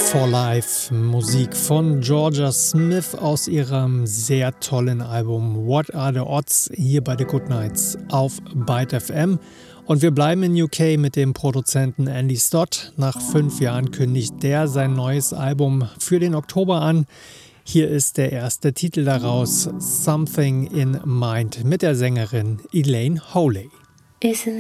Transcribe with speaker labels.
Speaker 1: for Life, Musik von Georgia Smith aus ihrem sehr tollen Album What Are the Odds hier bei The Good Nights auf Byte FM. Und wir bleiben in UK mit dem Produzenten Andy Stott. Nach 5 Jahren kündigt der sein neues Album für den Oktober an. Hier ist der erste Titel daraus, Something in Mind, mit der Sängerin Elaine Hawley.
Speaker 2: Isn't